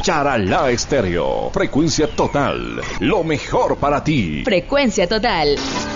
Charalá Estéreo. Frecuencia total. Lo mejor para ti. Frecuencia total.